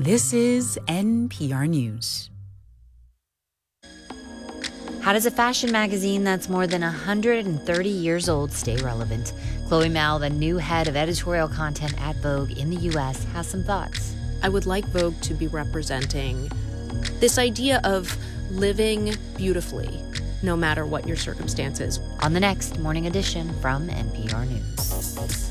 This is NPR News. How does a fashion magazine that's more than 130 years old stay relevant? Chloe Mao, the new head of editorial content at Vogue in the U.S., has some thoughts. I would like Vogue to be representing this idea of living beautifully, no matter what your circumstances. On the next Morning Edition from NPR News.